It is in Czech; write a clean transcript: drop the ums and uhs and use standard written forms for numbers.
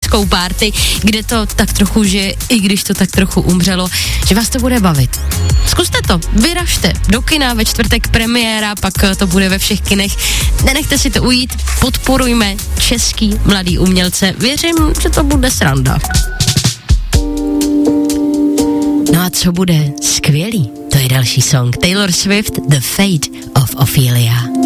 českou party, kde to tak trochu žije, i když to tak trochu umřelo, že vás to bude bavit. Zkuste to, vyražte do kina, ve čtvrtek premiéra, pak to bude ve všech kinech. Nenechte si to ujít, podporujme český mladý umělce. Věřím, že to bude sranda. No a co bude skvělý, to je další song. Taylor Swift, The Fate of Ophelia.